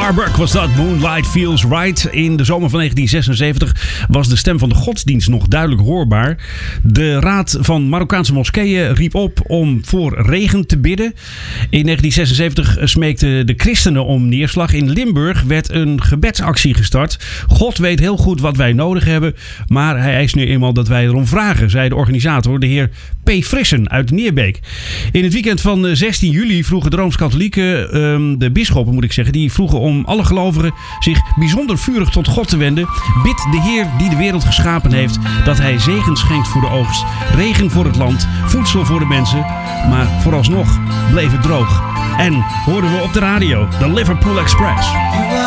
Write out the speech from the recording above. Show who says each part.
Speaker 1: Starbuck was dat, Moonlight Feels Right. In de zomer van 1976 was de stem van de godsdienst nog duidelijk hoorbaar. De Raad van Marokkaanse Moskeeën riep op om voor regen te bidden. In 1976 smeekten de christenen om neerslag. In Limburg werd een gebedsactie gestart. God weet heel goed wat wij nodig hebben, maar hij eist nu eenmaal dat wij erom vragen, zei de organisator, de heer P. Frissen uit Neerbeek. In het weekend van 16 juli vroegen de Rooms-Katholieken, de bisschoppen moet ik zeggen, die vroegen om alle gelovigen zich bijzonder vurig tot God te wenden. Bid de Heer die de wereld geschapen heeft, dat hij zegen schenkt voor de oogst, regen voor het land, voedsel voor de mensen. Maar vooralsnog bleef het droog. En hoorden we op de radio de Liverpool Express.